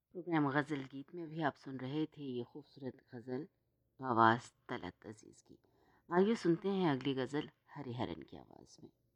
Programme गज़ल गीत में भी आप सुन रहे थे ये खूबसूरत गज़ल आवाज़ तलत अज़ीज़ की। आइए सुनते हैं अगली गज़ल हरिहरन की आवाज़ में।